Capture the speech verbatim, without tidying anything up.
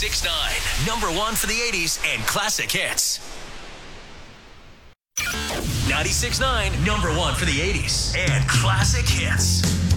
ninety-six point nine, number one for the eighties and classic hits. ninety-six point nine, number one for the eighties and classic hits.